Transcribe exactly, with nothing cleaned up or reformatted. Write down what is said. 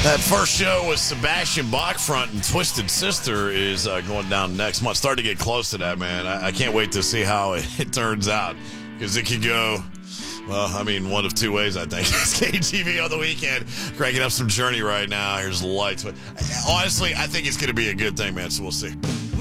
That first show with Sebastian Bachfront and Twisted Sister is uh, going down next month. Starting to get close to that, man. I, I can't wait to see how it, it turns out, because it could go, well, I mean, one of two ways, I think. It's K G V on the weekend, cranking up some Journey right now. Here's Lights. But honestly, I think it's going to be a good thing, man, so we'll see.